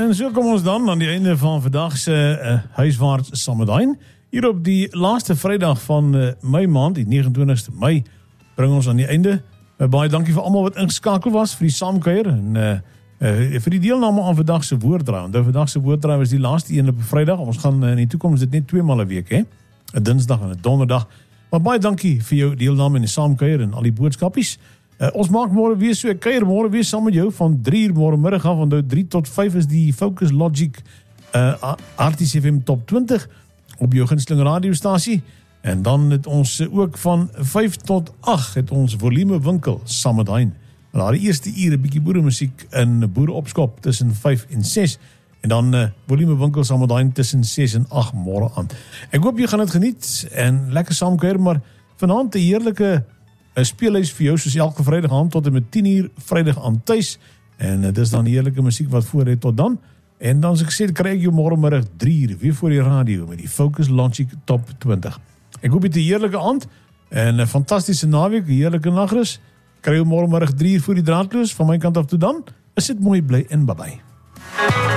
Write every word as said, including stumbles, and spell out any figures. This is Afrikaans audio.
En so kom ons dan aan die einde van vandag se uh, huiswaarts Samedain. Hier op die laaste Vrydag van uh, Mei maand, die negenentwintigste Mei, bring ons aan die einde. Uh, baie dankie vir almal wat ingeskakel was vir die saamkuier en uh, uh, vir die deelname aan vandag se woorddraai. Want vandag se woorddraai was die laaste een op Vrydag. Ons gaan uh, in die toekoms dit net twee maal 'n week, hè. 'n Dinsdag en 'n Donderdag. Maar baie dankie vir jou deelname in die saamkuier en al die boodskapies. Uh, ons maak môre weer so 'n kuier môre weer saam met jou van drie uur môre middag af. Onthou drie tot vyf is die Focus Logic uh, R T C F M Top twintig op jou gunsteling radiostasie. En dan het ons ook van vyf tot agt het ons volume winkel Samedain. Daar die eerste uur 'n bietjie boeremusiek in boereopskop tussen vyf en ses. En dan uh, volume winkel Samedain tussen ses en agt môre aan. Ek hoop jy gaan dit geniet en lekker saamkuier, maar vanaand 'n heerlike 'n speellys vir jou soos elke Vrydag aand tot en met tien uur Vrydag aan tuis. En uh, dis dan heerlike musiek wat voor het tot dan. En dan as ek sê, kry ek jou môre middag drie uur weer voor die radio met die Focus Logic Top twintig. Ek hoop jy 'n heerlike aand en 'n fantastiese naweek, 'n heerlike nagrus. Kry jou môre middag drie uur voor die draadloos van my kant af toe dan. Is dit mooi bly en bye bye.